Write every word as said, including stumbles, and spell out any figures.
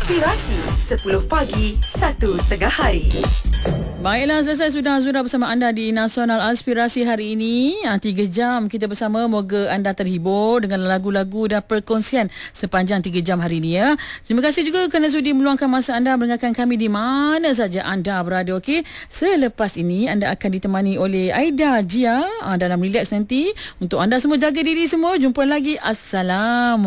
Aspirasi sepuluh pagi, satu tengah hari. Baiklah, selesai sudah Azura bersama anda di Nasional Aspirasi hari ini. Ha, tiga jam kita bersama. Moga anda terhibur dengan lagu-lagu dan perkongsian sepanjang tiga jam hari ini ya. Terima kasih juga kerana sudi meluangkan masa anda mendengarkan kami di mana saja anda berada. Okey. Selepas ini anda akan ditemani oleh Aida Jia ha, dalam Relax nanti. Untuk anda semua, jaga diri semua. Jumpa lagi. Assalamualaikum.